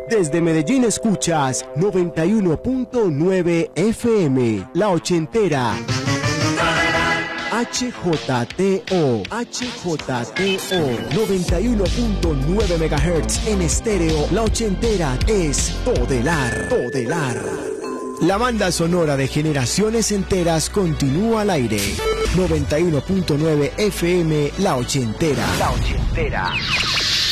Desde Medellín escuchas 91.9 FM, La Ochentera. HJTO 91.9 MHz en estéreo. La Ochentera es Todelar. La banda sonora de generaciones enteras continúa al aire. 91.9 FM, La Ochentera.